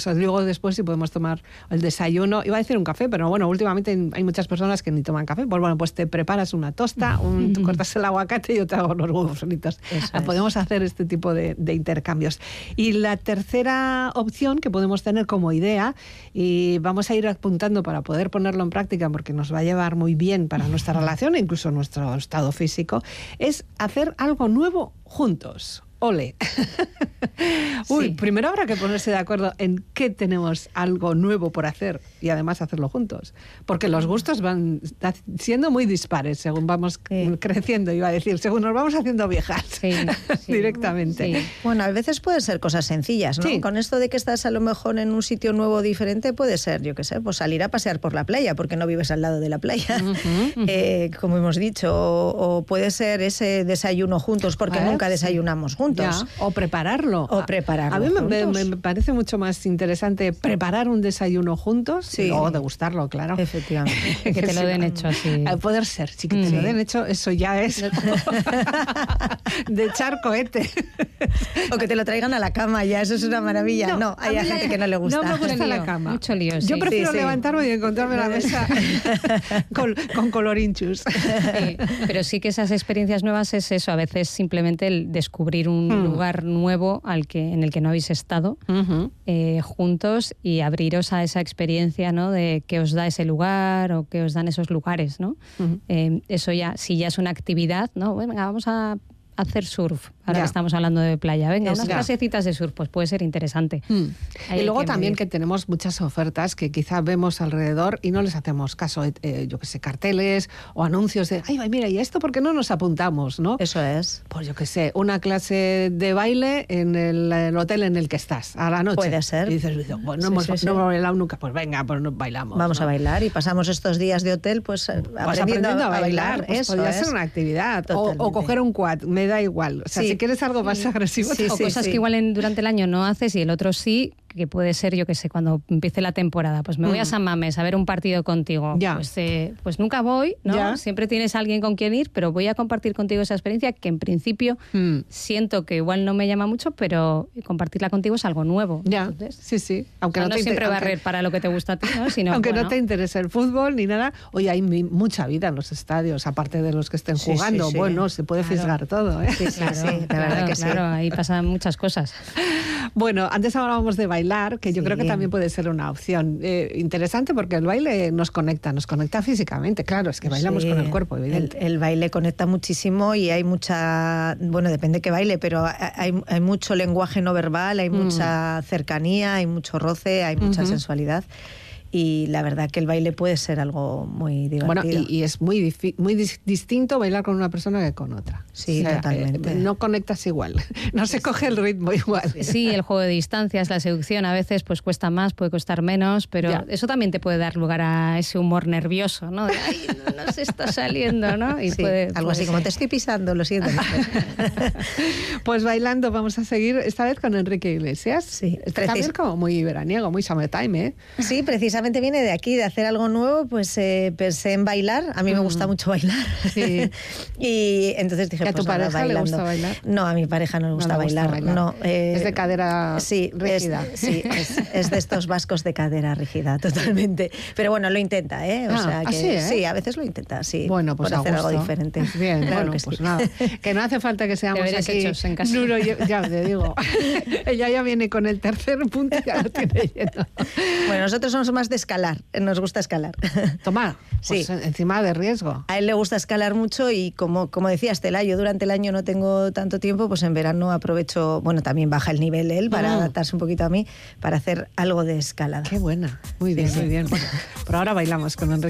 eso. Luego después si podemos tomar el desayuno, iba a decir un café, pero bueno, últimamente hay muchas personas que ni toman café. Pues bueno, pues te preparas una tosta, tú cortas el aguacate y yo te hago los huevos fritos. Podemos hacer este tipo de intercambios. Y la tercera opción que podemos tener como idea, y vamos a ir apuntando para poder ponerlo en práctica porque nos va a llevar muy bien para nuestra relación e incluso nuestro estado físico, es hacer algo nuevo juntos. ¡Ole! Uy, primero habrá que ponerse de acuerdo en qué tenemos algo nuevo por hacer y además hacerlo juntos. Porque los gustos van siendo muy dispares según vamos creciendo, iba a decir, según nos vamos haciendo viejas directamente. Sí. Bueno, a veces pueden ser cosas sencillas, ¿no? Sí. Con esto de que estás a lo mejor en un sitio nuevo diferente, puede ser, yo qué sé, pues salir a pasear por la playa, porque no vives al lado de la playa, como hemos dicho, o puede ser ese desayuno juntos, porque nunca desayunamos juntos. Ya. O prepararlo. A mí me parece mucho más interesante preparar un desayuno juntos o degustarlo, claro. Efectivamente. Que te lo den hecho así. Poder ser, sí, que te lo den hecho, eso ya es de echar cohete. O que te lo traigan a la cama, ya, eso es una maravilla. No, hay gente que no le gusta. No me gusta la cama. Mucho lío, Yo prefiero levantarme y encontrarme la mesa con colorinchus. Sí, pero sí que esas experiencias nuevas es eso, a veces simplemente el descubrir un lugar nuevo en el que no habéis estado juntos y abriros a esa experiencia, ¿no? De qué os da ese lugar o qué os dan esos lugares, ¿no? Eso ya, si ya es una actividad, ¿no? Bueno, venga, vamos a hacer surf. Ahora que estamos hablando de playa. Venga, unas clasecitas de surf, pues puede ser interesante. Y luego también que tenemos muchas ofertas que quizá vemos alrededor y no les hacemos caso. Yo que sé, carteles o anuncios de, ay, mira, ¿y esto por qué no nos apuntamos, no? Eso es. Pues yo que sé, una clase de baile en el hotel en el que estás, a la noche. Puede ser. Y dices, pues no hemos bailado nunca, pues venga, pues no bailamos. Vamos a bailar y pasamos estos días de hotel pues aprendiendo a bailar. Pues eso podría ser una actividad. O coger un quad, me da igual. O sea, si quieres algo más agresivo, o cosas que igual durante el año no haces y el otro sí, que puede ser, yo que sé, cuando empiece la temporada, pues me voy a San Mamés a ver un partido contigo. Pues nunca voy, ¿no? Siempre tienes a alguien con quien ir, pero voy a compartir contigo esa experiencia que en principio siento que igual no me llama mucho, pero compartirla contigo es algo nuevo. Entonces, sí. Aunque no siempre barrer para lo que te gusta a ti, ¿no? Sino, aunque no te interese el fútbol ni nada, hoy hay mucha vida en los estadios, aparte de los que estén jugando. Bueno, se puede fisgar todo, ¿eh? La verdad que claro, ahí pasan muchas cosas. Bueno, antes hablábamos de bailar, que yo creo que también puede ser una opción interesante porque el baile nos conecta físicamente, claro, es que bailamos con el cuerpo, evidente. El baile conecta muchísimo y hay mucha, bueno, depende qué baile, pero hay mucho lenguaje no verbal, hay mucha cercanía, hay mucho roce, hay mucha sensualidad. Y la verdad que el baile puede ser algo muy divertido. Bueno, y es muy distinto bailar con una persona que con otra. Sí, totalmente. No conectas igual, no se coge el ritmo igual. Sí, el juego de distancias, la seducción a veces pues cuesta más, puede costar menos, pero eso también te puede dar lugar a ese humor nervioso, ¿no? De, ay, no se está saliendo, ¿no? Y algo así como te estoy pisando, lo siento. Pues bailando vamos a seguir esta vez con Enrique Iglesias. Sí, también como muy veraniego, muy summertime, ¿eh? Sí, precisamente viene de aquí, de hacer algo nuevo, pues pensé en bailar. A mí me gusta mucho bailar. Sí. Y entonces dije, ¿a tu pareja le gusta bailar? No, a mi pareja no le gusta bailar. No, es de cadera rígida. Es de estos vascos de cadera rígida, totalmente. Pero bueno, lo intenta, ¿eh? O sea que sí, a veces lo intenta, sí. Bueno, pues por hacer algo diferente. Bien, claro, bueno, pues nada. Que no hace falta que seamos aquí hechos en casa. ya te digo. Ella ya viene con el tercer punto y ya lo tiene lleno. Bueno, nosotros somos más de escalar, nos gusta escalar. Toma, pues encima de riesgo. A él le gusta escalar mucho y como decía Estela, yo durante el año no tengo tanto tiempo, pues en verano aprovecho, bueno, también baja el nivel él para adaptarse un poquito a mí, para hacer algo de escalada. Qué buena, muy bien, muy bien. Bueno, por ahora bailamos con Enrique.